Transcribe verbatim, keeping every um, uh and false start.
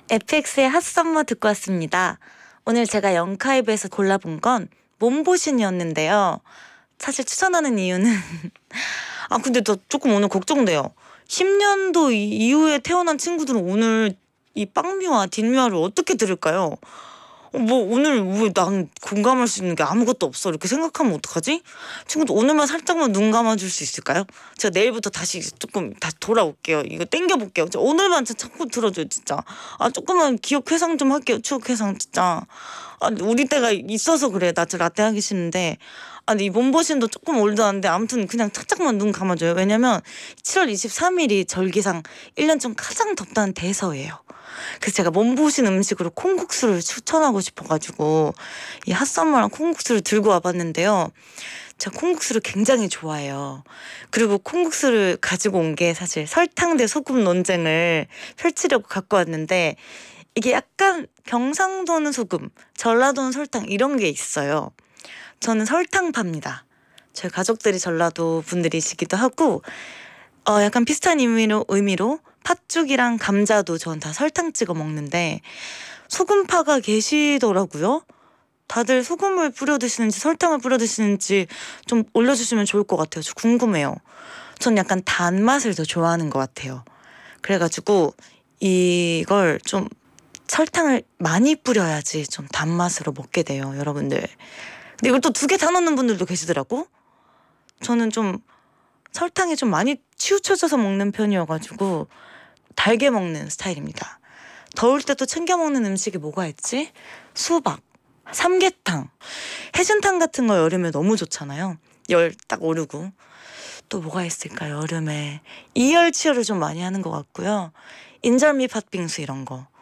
에프엑스의 핫썸머 듣고 왔습니다. 오늘 제가 영카이브에서 골라본 건 몸보신이었는데요. 사실 추천하는 이유는 아 근데 저 조금 오늘 걱정돼요. 십 년도 이후에 태어난 친구들은 오늘 이 빵미화 뒷미화를 어떻게 들을까요? 어, 뭐 오늘 왜 난 공감할 수 있는 게 아무것도 없어 이렇게 생각하면 어떡하지? 친구들 오늘만 살짝만 눈 감아줄 수 있을까요? 제가 내일부터 다시 조금 다시 돌아올게요. 이거 땡겨볼게요. 오늘만 진짜 자꾸 들어줘요 진짜. 아 조금만 기억 회상 좀 할게요. 추억 회상 진짜. 아 우리 때가 있어서 그래. 나 진짜 라떼 하기 싫은데 아니 이 몸보신도 조금 올드한데 아무튼 그냥 착착만 눈 감아줘요. 왜냐면 칠월 이십삼일이 절기상 일 년 중 가장 덥다는 대서예요. 그래서 제가 몸보신 음식으로 콩국수를 추천하고 싶어가지고 이 핫썸머랑 콩국수를 들고 와봤는데요. 제가 콩국수를 굉장히 좋아해요. 그리고 콩국수를 가지고 온 게 사실 설탕 대 소금 논쟁을 펼치려고 갖고 왔는데 이게 약간 경상도는 소금, 전라도는 설탕 이런 게 있어요. 저는 설탕파입니다. 저희 가족들이 전라도 분들이시기도 하고 어 약간 비슷한 의미로 의미로 팥죽이랑 감자도 전 다 설탕 찍어 먹는데 소금파가 계시더라고요. 다들 소금을 뿌려 드시는지 설탕을 뿌려 드시는지 좀 올려주시면 좋을 것 같아요. 저 궁금해요. 전 약간 단맛을 더 좋아하는 것 같아요. 그래가지고 이걸 좀 설탕을 많이 뿌려야지 좀 단맛으로 먹게 돼요, 여러분들. 근데 이걸 또 두 개 다 넣는 분들도 계시더라고. 저는 좀 설탕이 좀 많이 치우쳐져서 먹는 편이어가지고 달게 먹는 스타일입니다. 더울 때 또 챙겨 먹는 음식이 뭐가 있지? 수박, 삼계탕, 해순탕 같은 거 여름에 너무 좋잖아요. 열 딱 오르고. 또 뭐가 있을까요? 여름에 이열치열을 좀 많이 하는 것 같고요. 인절미 팥빙수 이런 거.